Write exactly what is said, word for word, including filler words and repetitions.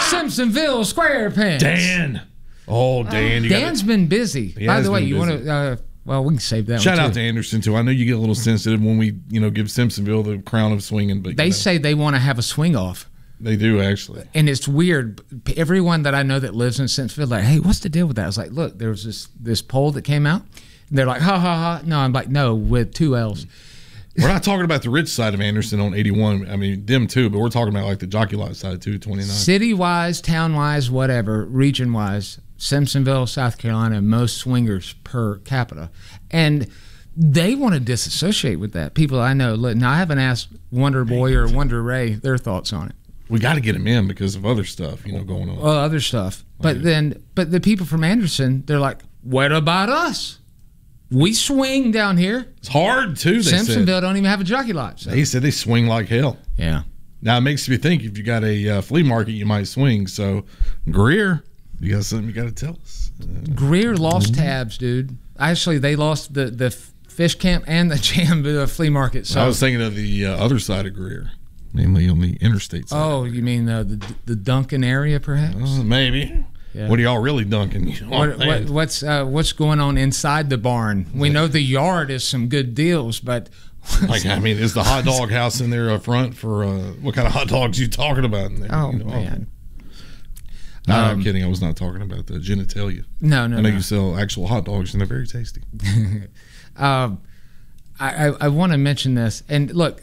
Simpsonville SquarePants. Dan. Oh, Dan. You Dan's gotta, been busy. By the way, you want busy. to? Uh, well, we can save that. Shout one out too. to Anderson too. I know you get a little sensitive when we, you know, give Simpsonville the crown of swinging, but They you know, say they want to have a swing off. they do actually. And it's weird. Everyone that I know that lives in Simpsonville, like, hey, what's the deal with that? I was like, look, there was this this poll that came out. And they're like, ha ha ha. No, I'm like, no, with two L's. We're not talking about the rich side of Anderson on eighty-one. I mean, them too, but we're talking about like the Jockey Lot side too, twenty-nine. City wise, town wise, whatever, region wise, Simpsonville, South Carolina, most swingers per capita. And they want to disassociate with that. People I know, look, now I haven't asked Wonder Boy or Wonder Ray their thoughts on it. We got to get him in because of other stuff, you know, going on. Well, other stuff. But then, but the people from Anderson, they're like, what about us? We swing down here. It's hard too. They Simpsonville said. don't even have a jockey lot. So. They said they swing like hell. Yeah. Now it makes me think if you got a uh, flea market, you might swing. So Greer, you got something you got to tell us. Uh, Greer lost tabs, dude. Actually, they lost the the fish camp and the jam the flea market. So I was thinking of the uh, other side of Greer, namely on the interstate side. Oh, you mean uh, the the Duncan area, perhaps? Uh, maybe. Yeah. What are y'all really dunking? You know What, what, what's uh, what's going on inside the barn? We know the yard is some good deals, but like I mean, is the hot dog house in there up front for uh, what kind of hot dogs you talking about in there? Oh you know? man, No, Um, I'm kidding. I was not talking about the genitalia. no, no, I know no. you sell actual hot dogs and they're very tasty. um, I I, I want to mention this, and look,